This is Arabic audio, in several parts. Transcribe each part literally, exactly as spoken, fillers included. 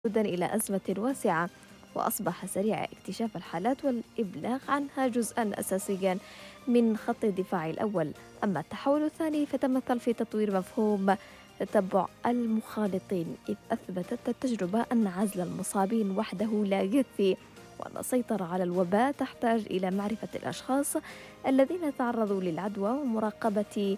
تمدًا إلى أزمة واسعة، وأصبح سريع اكتشاف الحالات والإبلاغ عنها جزءًا أساسيًا من خط الدفاع الأول. أما التحول الثاني فتمثل في تطوير مفهوم تتبع المخالطين، إذ أثبتت التجربة أن عزل المصابين وحده لا يكفي، وأن السيطرة على الوباء تحتاج إلى معرفة الأشخاص الذين تعرضوا للعدوى ومراقبة.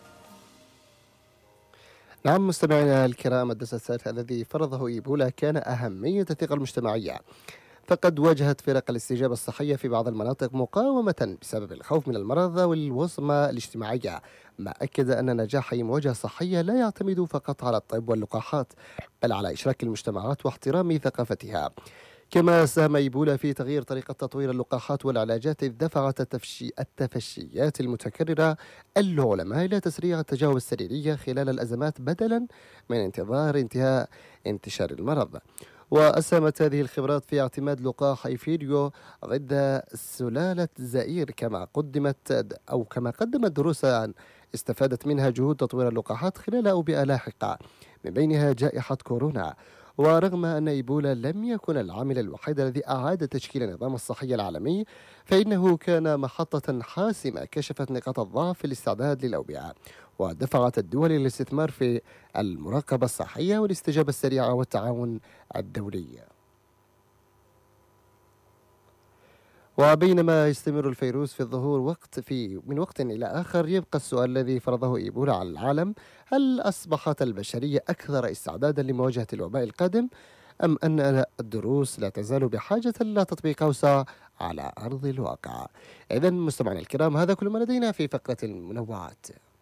نعم مستمعينا الكرام، الدساسات الذي فرضه إيبولا كان أهمية الثقة المجتمعية، فقد واجهت فرق الاستجابة الصحية في بعض المناطق مقاومة بسبب الخوف من المرض والوصمة الاجتماعية، ما أكد أن نجاح أي مواجهة صحية لا يعتمد فقط على الطب واللقاحات، بل على إشراك المجتمعات واحترام ثقافتها. كما ساهم إيبولا في تغيير طريقة تطوير اللقاحات والعلاجات، إذ دفعت التفشي التفشيات المتكررة العلماء إلى تسريع التجاوب السريرية خلال الأزمات بدلا من انتظار انتهاء انتشار المرض. وأسهمت هذه الخبرات في اعتماد لقاح إيفيريو ضد سلالة زئير، كما قدمت أو كما قدمت دروسا استفادت منها جهود تطوير اللقاحات خلال أوبئة لاحقة، من بينها جائحة كورونا. ورغم أن إيبولا لم يكن العامل الوحيد الذي أعاد تشكيل النظام الصحي العالمي، فإنه كان محطة حاسمة كشفت نقاط الضعف في الاستعداد للأوبئة، ودفعت الدول للاستثمار في المراقبة الصحية والاستجابة السريعة والتعاون الدولي. وبينما يستمر الفيروس في الظهور وقت في من وقت إلى آخر، يبقى السؤال الذي فرضه إيبولا على العالم: هل أصبحت البشرية أكثر استعدادا لمواجهة الوباء القادم، أم أن الدروس لا تزال بحاجة إلى تطبيق أوسع على أرض الواقع؟ إذن مستمعينا الكرام، هذا كل ما لدينا في فقرة المنوعات.